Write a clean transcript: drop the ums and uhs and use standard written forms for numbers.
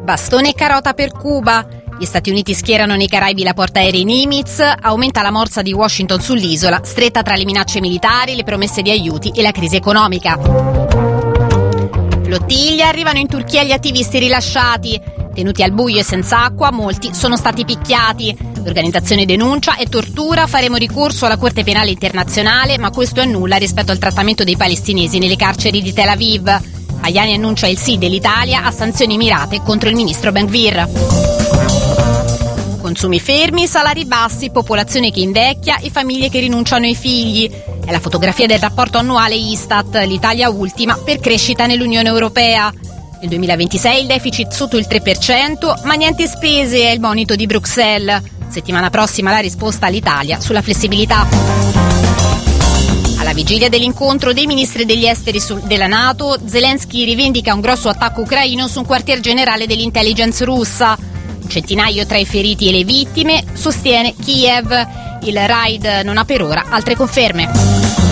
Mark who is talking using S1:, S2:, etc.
S1: Bastone e carota per Cuba. Gli Stati Uniti schierano nei Caraibi la portaerei Nimitz, aumenta la morsa di Washington sull'isola, stretta tra le minacce militari, le promesse di aiuti e la crisi economica. Flottiglia, arrivano in Turchia gli attivisti rilasciati. Tenuti al buio e senza acqua, molti sono stati picchiati. L'organizzazione denuncia e tortura, faremo ricorso alla Corte Penale Internazionale, ma questo è nulla rispetto al trattamento dei palestinesi nelle carceri di Tel Aviv. Tajani annuncia il sì dell'Italia a sanzioni mirate contro il ministro Ben Gvir. Consumi fermi, salari bassi, popolazione che invecchia e famiglie che rinunciano ai figli. È la fotografia del rapporto annuale Istat, l'Italia ultima per crescita nell'Unione Europea. Nel 2026 il deficit sotto il 3%, ma niente spese è il monito di Bruxelles. Settimana prossima la risposta all'Italia sulla flessibilità. Alla vigilia dell'incontro dei ministri degli esteri della NATO, Zelensky rivendica un grosso attacco ucraino su un quartier generale dell'intelligence russa. Un centinaio tra i feriti e le vittime, sostiene Kiev. Il raid non ha per ora altre conferme.